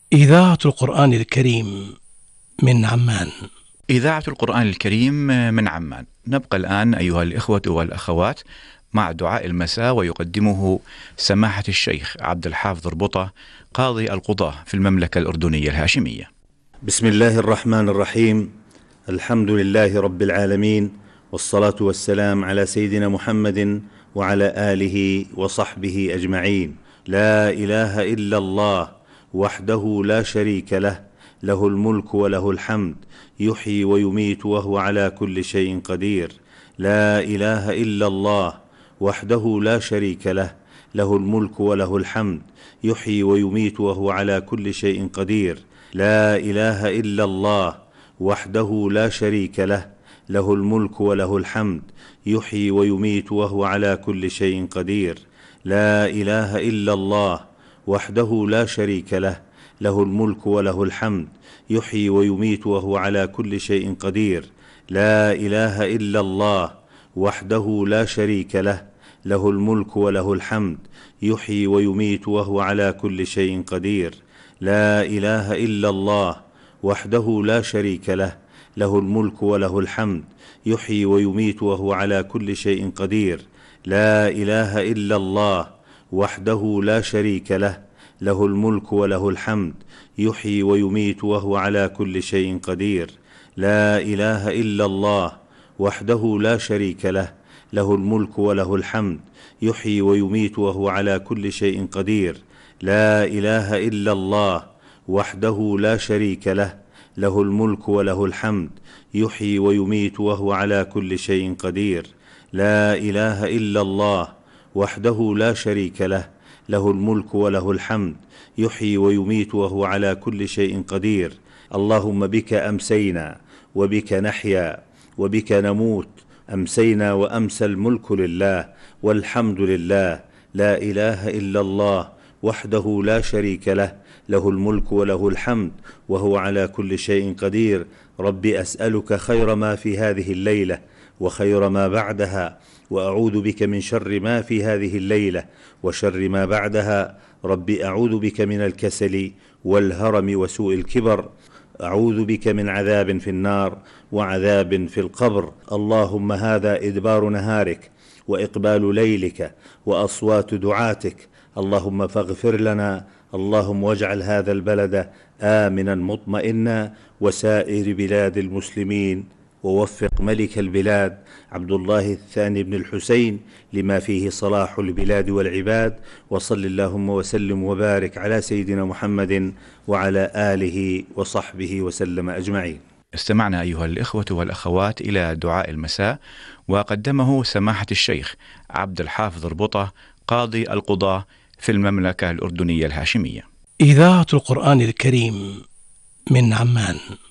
إذاعة القرآن الكريم من عمان. إذاعة القرآن الكريم من عمان. نبقى الآن أيها الإخوة والأخوات مع دعاء المساء، ويقدمه سماحة الشيخ عبد الحافظ ربطة قاضي القضاة في المملكة الأردنية الهاشمية. بسم الله الرحمن الرحيم. الحمد لله رب العالمين، والصلاة والسلام على سيدنا محمد وعلى آله وصحبه أجمعين. لا إله إلا الله وحده لا شريك له، له الملك وله الحمد، يحيي ويميت وهو على كل شيء قدير. لا إله إلا الله وحده لا شريك له، له الملك وله الحمد، يحيي ويميت وهو على كل شيء قدير. لا إله إلا الله وحده لا شريك له، له الملك وله الحمد، يحيي ويميت وهو على كل شيء قدير. لا إله إلا الله وحده لا شريك له، له الملك وله الحمد، يحيي ويميت وهو على كل شيء قدير. لا إله إلا الله وحده لا شريك له، له الملك وله الحمد، يحيي ويميت وهو على كل شيء قدير. لا إله إلا الله وحده لا شريك له، له الملك وله الحمد، يحيي ويميت وهو على كل شيء قدير. لا إله إلا الله وحده لا شريك له، له الملك وله الحمد، يحيي ويميت وهو على كل شيء قدير. لا إله إلا الله وحده لا شريك له، له الملك وله الحمد، يحيي ويميت وهو على كل شيء قدير. لا إله إلا الله وحده لا شريك له، له الملك وله الحمد، يحيي ويميت وهو على كل شيء قدير. لا إله إلا الله وحده لا شريك له، له الملك وله الحمد، يحيي ويميت وهو على كل شيء قدير. اللهم بك أمسينا وبك نحيا وبك نموت، أمسينا وأمسى الملك لله والحمد لله. لا إله إلا الله وحده لا شريك له، له الملك وله الحمد وهو على كل شيء قدير. رب أسألك خير ما في هذه الليلة وخير ما بعدها، وأعوذ بك من شر ما في هذه الليلة وشر ما بعدها. رب أعوذ بك من الكسل والهرم وسوء الكبر، أعوذ بك من عذاب في النار وعذاب في القبر. اللهم هذا إدبار نهارك وإقبال ليلك وأصوات دعاتك، اللهم فاغفر لنا. اللهم واجعل هذا البلد آمنا مطمئنا وسائر بلاد المسلمين، ووفق ملك البلاد عبد الله الثاني بن الحسين لما فيه صلاح البلاد والعباد. وصل اللهم وسلم وبارك على سيدنا محمد وعلى آله وصحبه وسلم أجمعين. استمعنا أيها الإخوة والأخوات إلى دعاء المساء، وقدمه سماحة الشيخ عبد الحافظ ربطة قاضي القضاة في المملكة الأردنية الهاشمية. إذاعة القرآن الكريم من عمان.